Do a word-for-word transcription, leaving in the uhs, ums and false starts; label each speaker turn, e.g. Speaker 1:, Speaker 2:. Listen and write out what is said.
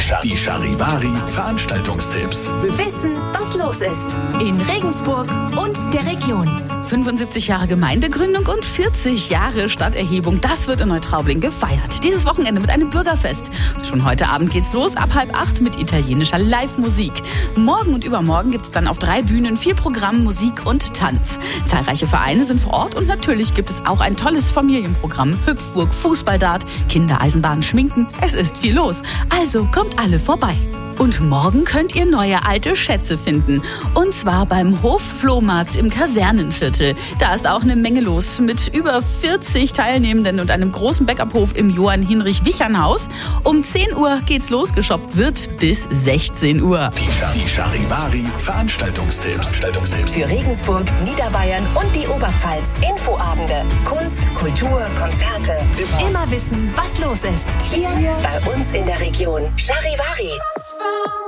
Speaker 1: Die Charivari Veranstaltungstipps.
Speaker 2: Wissen, was los ist in Regensburg und der Region.
Speaker 3: fünfundsiebzig Jahre Gemeindegründung und vierzig Jahre Stadterhebung. Das wird in Neutraubling gefeiert. Dieses Wochenende mit einem Bürgerfest. Schon heute Abend geht's los, ab halb acht mit italienischer Live-Musik. Morgen und übermorgen gibt's dann auf drei Bühnen viel Programm, Musik und Tanz. Zahlreiche Vereine sind vor Ort und natürlich gibt es auch ein tolles Familienprogramm. Hüpfburg, Fußballdart, Kindereisenbahn, Schminken. Es ist viel los. Also kommt alle vorbei. Und morgen könnt ihr neue alte Schätze finden. Und zwar beim Hof-Flohmarkt im Kasernenviertel. Da ist auch eine Menge los mit über vierzig Teilnehmenden und einem großen Backup-Hof im Johann-Hinrich-Wichern-Haus. Um zehn Uhr geht's los, geshoppt wird bis sechzehn Uhr.
Speaker 1: Die, die Charivari Veranstaltungstipps. Veranstaltungstipps.
Speaker 2: Für Regensburg, Niederbayern und die Oberpfalz. Infoabende, Kunst, Kultur, Konzerte. Immer wissen, was los ist. Hier bei uns in der Region. Charivari.